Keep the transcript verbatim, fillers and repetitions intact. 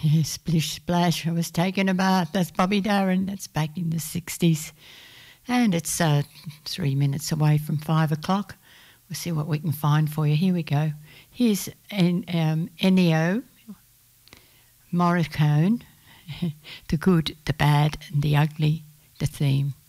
Splish splash, I was taking a bath. That's Bobby Darin. That's back in the sixties. And it's uh, three minutes away from five o'clock. We'll see what we can find for you. Here we go. Here's en- um, Ennio Morricone, The Good, the Bad and the Ugly, the theme.